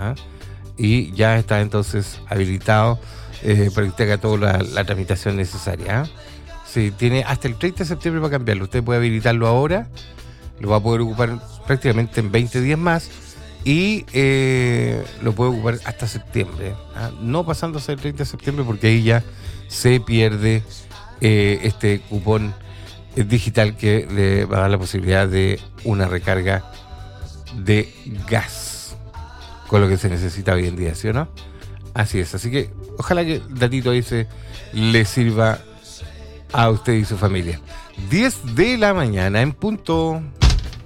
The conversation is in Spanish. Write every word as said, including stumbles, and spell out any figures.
¿ah? Y ya está entonces habilitado eh, para que usted haga toda la, la tramitación necesaria. ¿ah? Sí, tiene hasta el treinta de septiembre para cambiarlo. Usted puede habilitarlo ahora, lo va a poder ocupar prácticamente en veinte días más y eh, lo puede ocupar hasta septiembre. ¿ah? No pasándose el treinta de septiembre porque ahí ya se pierde eh, este cupón eh, digital que le va a dar la posibilidad de una recarga de gas, con lo que se necesita hoy en día, ¿sí o no? Así es, así que ojalá que el datito ahí se le sirva a usted y su familia. diez de la mañana en punto.